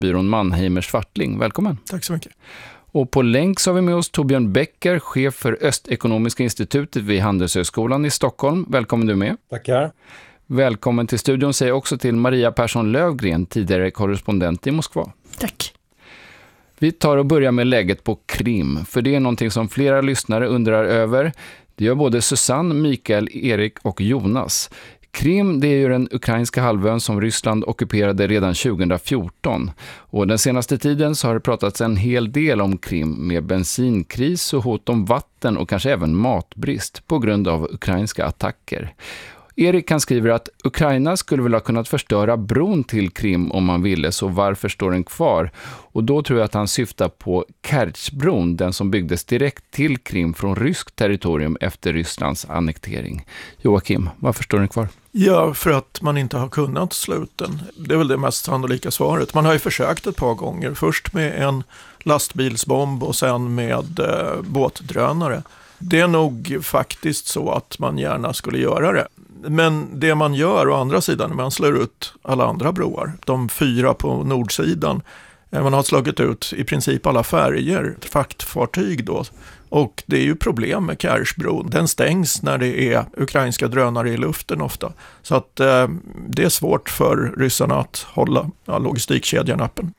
expertbyrån Mannheimer Swartling. Välkommen. Tack så mycket. Och på länk så har vi med oss Torbjörn Becker, chef för Östekonomiska institutet vid Handelshögskolan i Stockholm. Välkommen du med. Tackar. Välkommen till studion säger också till Maria Persson Lövgren, tidigare korrespondent i Moskva. Tack. Vi tar och börjar med läget på Krim, för det är någonting som flera lyssnare undrar över. Det gör både Susanne, Mikael, Erik och Jonas. Krim, det är ju den ukrainska halvön som Ryssland ockuperade redan 2014. Och den senaste tiden så har det pratats en hel del om Krim med bensinkris och hot om vatten och kanske även matbrist på grund av ukrainska attacker. Erik kan skriver att Ukraina skulle väl ha kunnat förstöra bron till Krim om man ville, så varför står den kvar? Och då tror jag att han syftar på Kertjbron, den som byggdes direkt till Krim från ryskt territorium efter Rysslands annektering. Joakim, varför står den kvar? Ja, för att man inte har kunnat slå ut den. Det är väl det mest sannolika svaret. Man har ju försökt ett par gånger. Först med en lastbilsbomb och sen med båtdrönare. Det är nog faktiskt så att man gärna skulle göra det. Men det man gör å andra sidan när man slår ut alla andra broar, de 4 på nordsidan, man har slagit ut i princip alla färger, fraktfartyg då. Och det är ju problem med Kertjbron. Den stängs när det är ukrainska drönare i luften ofta. Så att det är svårt för ryssarna att hålla logistikkedjan öppen.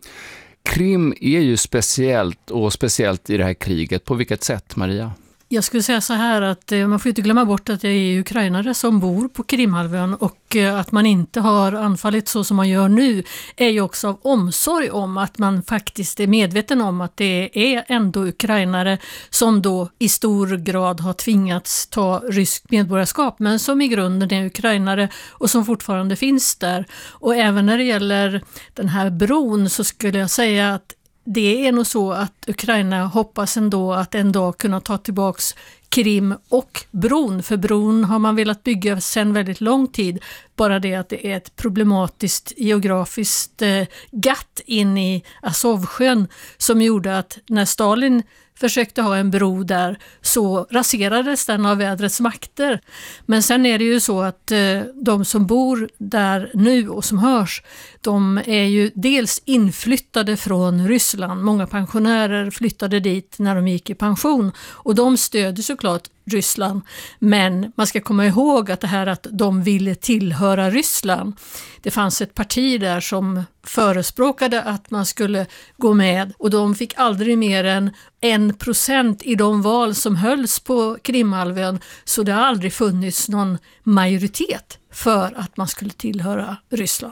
Krim är ju speciellt och speciellt i det här kriget. På vilket sätt, Maria? Jag skulle säga så här att man får inte glömma bort att det är ukrainare som bor på Krimhalvön och att man inte har anfallit så som man gör nu är ju också av omsorg om att man faktiskt är medveten om att det är ändå ukrainare som då i stor grad har tvingats ta ryskt medborgarskap men som i grunden är ukrainare och som fortfarande finns där. Och även när det gäller den här bron så skulle jag säga att det är nog så att Ukraina hoppas ändå att en dag kunna ta tillbaks Krim och bron. För bron har man velat bygga sedan väldigt lång tid. Bara det att det är ett problematiskt geografiskt gatt in i Azovsjön som gjorde att när Stalin försökte ha en bro där så raserades den av vädrets makter. Men sen är det ju så att de som bor där nu och som hörs, de är ju dels inflyttade från Ryssland. Många pensionärer flyttade dit när de gick i pension och de stödjer såklart Ryssland. Men man ska komma ihåg att det här att de ville tillhöra Ryssland. Det fanns ett parti där som förespråkade att man skulle gå med och de fick aldrig mer än 1% i de val som hölls på Krimhalvön, så det har aldrig funnits någon majoritet för att man skulle tillhöra Ryssland.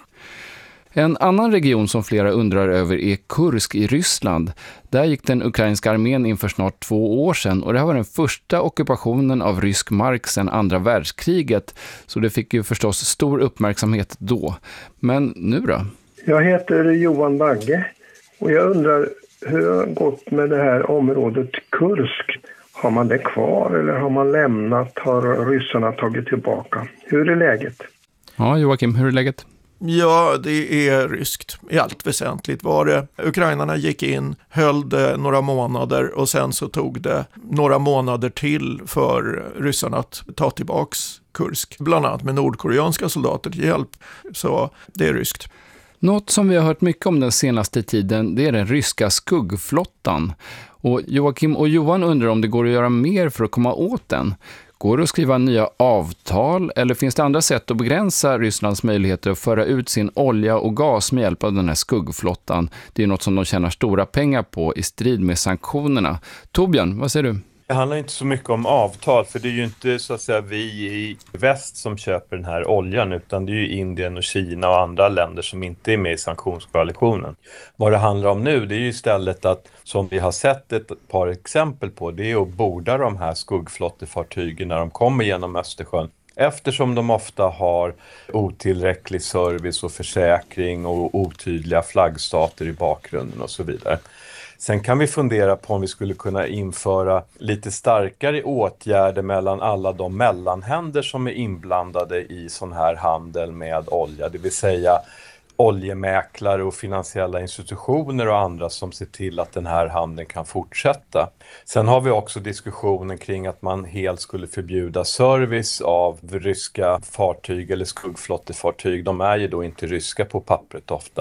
En annan region som flera undrar över är Kursk i Ryssland. Där gick den ukrainska armén in för snart 2 år sedan och det här var den första ockupationen av rysk mark sedan andra världskriget. Så det fick ju förstås stor uppmärksamhet då. Men nu då? Jag heter Johan Bagge och jag undrar hur det har gått med det här området Kursk. Har man det kvar eller har man lämnat? Har ryssarna tagit tillbaka? Hur är läget? Ja, Joakim, hur är läget? Ja, det är ryskt. I allt väsentligt var det. Ukrainarna gick in, höll det några månader och sen så tog det några månader till för ryssarna att ta tillbaks Kursk. Bland annat med nordkoreanska soldater till hjälp. Så det är ryskt. Något som vi har hört mycket om den senaste tiden, det är den ryska skuggflottan. Och Joakim och Johan undrar om det går att göra mer för att komma åt den. Går det att skriva nya avtal eller finns det andra sätt att begränsa Rysslands möjligheter att föra ut sin olja och gas med hjälp av den här skuggflottan? Det är något som de tjänar stora pengar på i strid med sanktionerna. Torbjörn, vad säger du? Det handlar inte så mycket om avtal, för det är ju inte så att säga vi i väst som köper den här oljan, utan det är ju Indien och Kina och andra länder som inte är med i sanktionskoalitionen. Vad det handlar om nu, det är ju istället att, som vi har sett ett par exempel på, det är att borda de här skuggflottefartygen när de kommer genom Östersjön. Eftersom de ofta har otillräcklig service och försäkring och otydliga flaggstater i bakgrunden och så vidare. Sen kan vi fundera på om vi skulle kunna införa lite starkare åtgärder mellan alla de mellanhänder som är inblandade i sån här handel med olja. Det vill säga oljemäklare och finansiella institutioner och andra som ser till att den här handeln kan fortsätta. Sen har vi också diskussionen kring att man helt skulle förbjuda service av ryska fartyg eller skuggflottefartyg. De är ju då inte ryska på pappret ofta.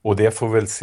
Och det får väl se